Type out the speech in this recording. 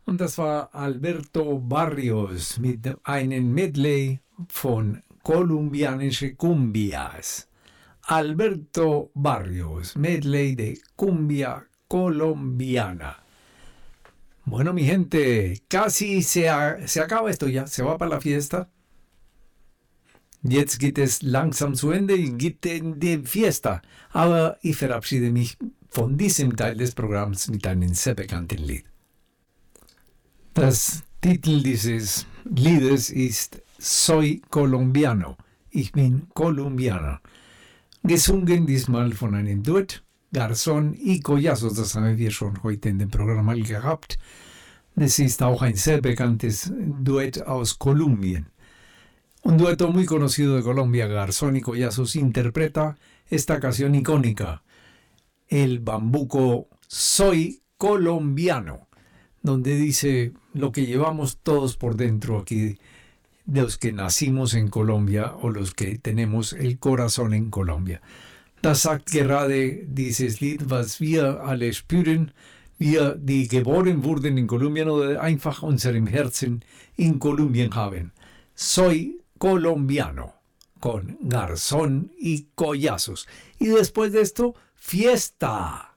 Und das war Alberto Barrios mit einem Medley von colombianische Cumbias. Alberto Barrios, medley de cumbia colombiana. Bueno, mi gente, casi se acaba esto ya, se va para la fiesta. Jetzt geht es langsam zu Ende y geht in die Fiesta. Aber ich verabschiede mich von diesem Teil des Programms mit einem sehr bekannten Lied. Das Titel dieses Liedes ist Soy Colombiano. Ich bin Kolumbianer. Gesungen diesmal von einem Duett, Garzón y Collazos. Das haben wir schon heute in dem Programm mal gehabt. Das ist auch ein sehr bekanntes Duett aus Kolumbien. Un dueto muy conocido de Colombia, Garzón y Collazos, interpreta esta canción icónica, el bambuco Soy Colombiano, donde dice lo que llevamos todos por dentro aquí, de los que nacimos en Colombia o los que tenemos el corazón en Colombia. Das sagt gerade dieses Lied, was wir alle spüren, wir, die geboren wurden in Kolumbien oder einfach unserem Herzen in Kolumbien haben. Soy colombiano, con Garzón y Collazos. Y después de esto, fiesta.